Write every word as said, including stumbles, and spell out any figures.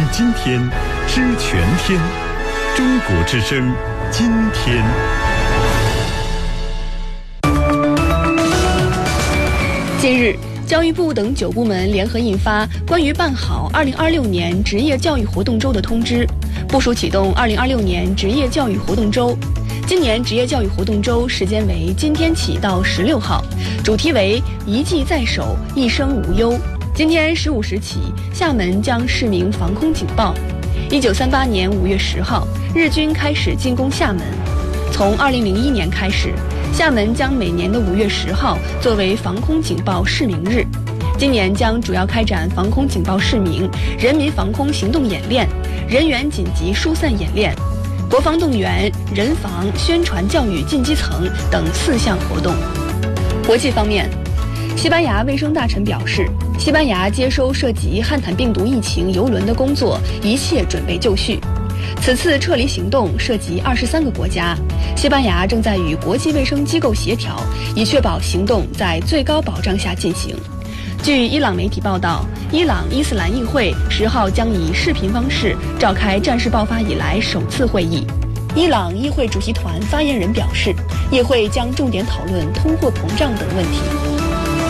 今天，知全天。中国之声，今天。 近日，教育部等九部门联合印发关于办好二零二六年职业教育活动周的通知，部署启动二零二六年职业教育活动周。今年职业教育活动周时间为今天起到十六号，主题为一技在手，一生无忧。今天十五时起，厦门将试鸣防空警报。一九三八年五月十号，日军开始进攻厦门。从二零零一年开始，厦门将每年的五月十号作为防空警报试鸣日。今年将主要开展防空警报试鸣、人民防空行动演练、人员紧急疏散演练、国防动员、人防、宣传教育进基层等四项活动。国际方面，西班牙卫生大臣表示，西班牙接收涉及汉坦病毒疫情邮轮的工作一切准备就绪。此次撤离行动涉及二十三个国家，西班牙正在与国际卫生机构协调，以确保行动在最高保障下进行。据伊朗媒体报道，伊朗伊斯兰议会十号将以视频方式召开战事爆发以来首次会议。伊朗议会主席团发言人表示，议会将重点讨论通货膨胀等问题。